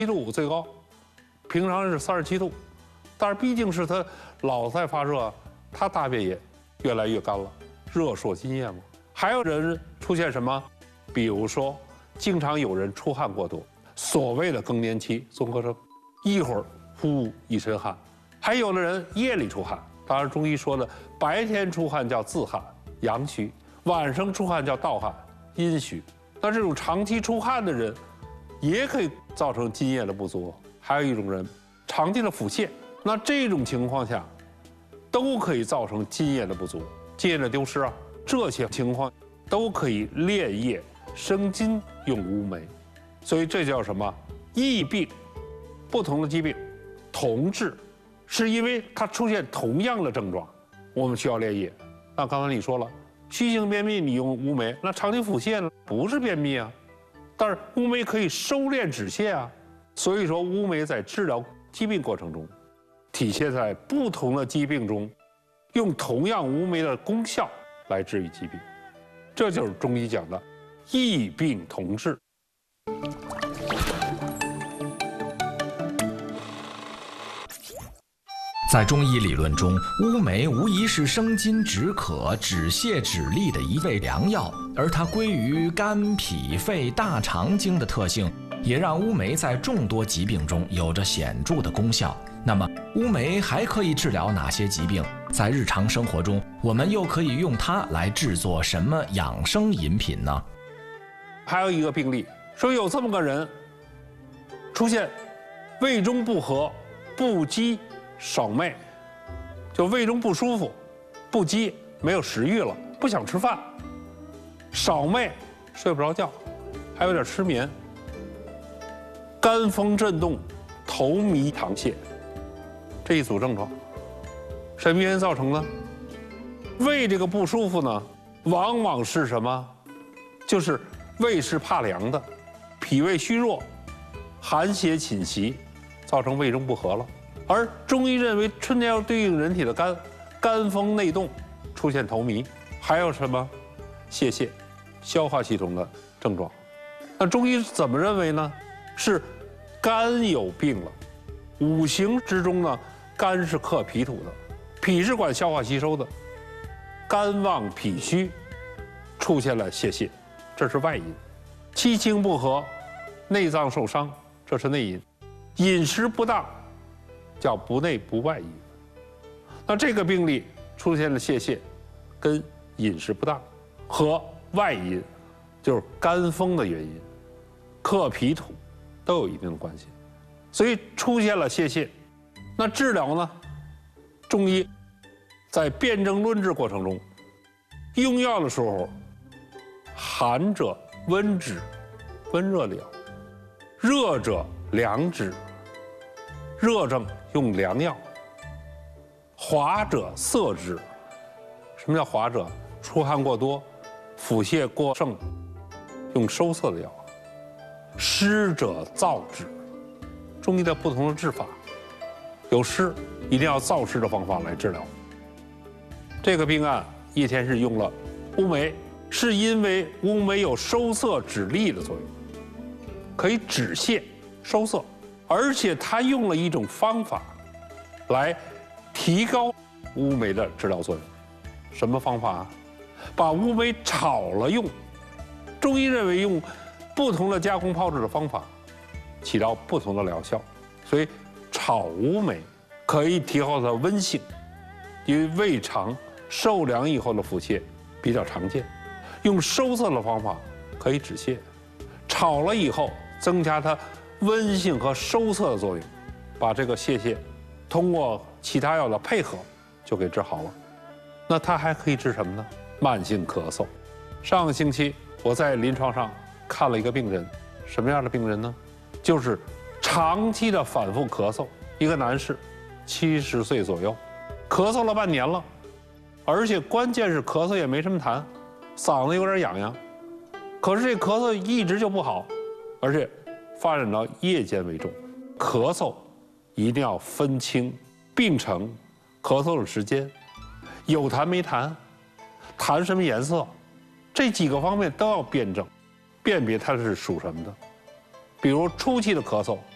37度最高，平常是37度，但是毕竟是他老在发热，他大便也越来越干了，热烁津液嘛。还有人出现什么？比如说，经常有人出汗过多，所谓的更年期综合征，一会儿呼一身汗，还有的人夜里出汗。当然，中医说的白天出汗叫自汗，阳虚；晚上出汗叫盗汗，阴虚。那这种长期出汗的人，也可以造成津液的不足。还有一种人，长期的腹泻，那这种情况下，都可以造成津液的不足、津液的丢失啊。这些情况都可以炼液生津，用乌梅。所以这叫什么？异病，不同的疾病同治，是因为它出现同样的症状，我们需要炼液。那刚才你说了，虚性便秘你用乌梅，那长期腹泻呢？不是便秘啊，但是乌梅可以收敛止泻啊。所以说，乌梅在治疗疾病过程中，体现在不同的疾病中，用同样乌梅的功效来治愈疾病，这就是中医讲的异病同治。 在中医理论中，乌梅无疑是生津止渴、止泻止痢的一味良药，而它归于肝、脾、肺、大肠经的特性，也让乌梅在众多疾病中有着显著的功效。那么，乌梅还可以治疗哪些疾病？在日常生活中，我们又可以用它来制作什么养生饮品呢？ 还有一个病例，说有这么个人，出现胃中不和、不饥、少寐，就胃中不舒服、不饥，没有食欲了，不想吃饭，少寐，睡不着觉，还有点失眠，肝风震动、头迷溏泻，这一组症状，什么原因造成呢？胃这个不舒服呢，往往是什么？就是胃是怕凉的，脾胃虚弱，寒邪侵袭，造成胃中不和了。而中医认为春天要对应人体的肝，肝风内动，出现头迷，还有什么泄泻，消化系统的症状。那中医怎么认为呢？是肝有病了。五行之中呢，肝是克脾土的，脾是管消化吸收的，肝旺脾虚，出现了泄泻，这是外因。七情不和，内脏受伤，这是内因。饮食不当，叫不内不外因。那这个病例出现了泄泻，跟饮食不当和外因，就是肝风的原因，克脾土，都有一定的关系。所以出现了泄泻，那治疗呢？中医在辨证论治过程中，用药的时候，寒者温之，温热疗；热者凉之，热症用凉药；滑者涩之。什么叫滑者？出汗过多、腹泻过盛，用收涩的药；湿者燥之。中医的不同的治法，有湿一定要燥湿的方法来治疗。这个病案一天是用了乌梅，是因为乌梅有收涩止痢的作用，可以止泻收涩，而且他用了一种方法来提高乌梅的治疗作用。什么方法啊？把乌梅炒了用。中医认为用不同的加工炮制的方法，起到不同的疗效，所以炒乌梅可以提高它的温性，因为胃肠受凉以后的腹泻比较常见，用收涩的方法可以止泻，炒了以后增加它温性和收涩的作用，把这个泄泻通过其他药的配合就给治好了。那它还可以治什么呢？慢性咳嗽。上个星期我在临床上看了一个病人，什么样的病人呢？就是长期的反复咳嗽，一个男士，70岁左右，咳嗽了半年了，而且关键是咳嗽也没什么痰，嗓子有点痒痒，可是这咳嗽一直就不好，而且发展到夜间为重。咳嗽一定要分清病程、咳嗽的时间，有痰没痰，痰什么颜色，这几个方面都要辩证，辨别它是属什么的。比如初期的咳嗽，